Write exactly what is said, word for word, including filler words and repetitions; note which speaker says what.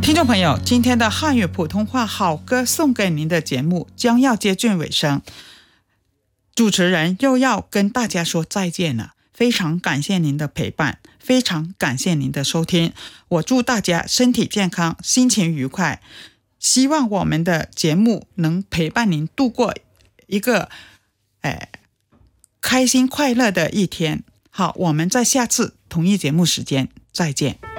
Speaker 1: 听众朋友，今天的汉语普通话好歌送给您的节目将要接近尾声，主持人又要跟大家说再见了。非常感谢您的陪伴，非常感谢您的收听。我祝大家身体健康，心情愉快。希望我们的节目能陪伴您度过一个、哎、开心快乐的一天。好，我们在下次同一节目时间再见。